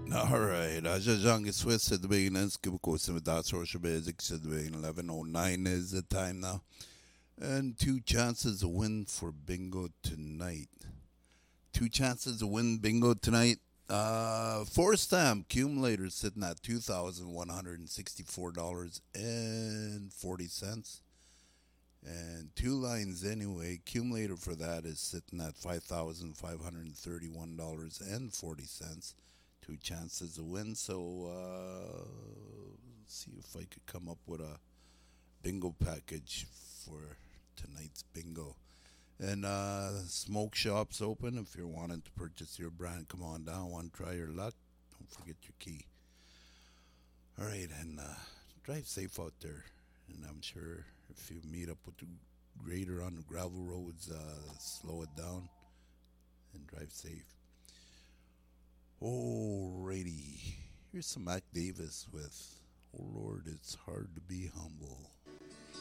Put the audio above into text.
Alright, Ajajang Swiss at the beginning, Skibako with that social basics at the beginning, 11:09 is the time now. And two chances to win for bingo tonight. Two chances to win bingo tonight. Four stamp accumulator sitting at $2,164.40. And two lines anyway. Accumulator for that is sitting at $5,531.40. Two chances to win. So, see if I could come up with a bingo package for tonight's bingo. And smoke shops open. If you're wanting to purchase your brand, come on down. Want to try your luck? Don't forget your key. All right, and drive safe out there. And I'm sure if you meet up with the grader on the gravel roads, slow it down and drive safe. Alrighty, here's some Mac Davis with "Oh Lord, It's Hard to Be Humble."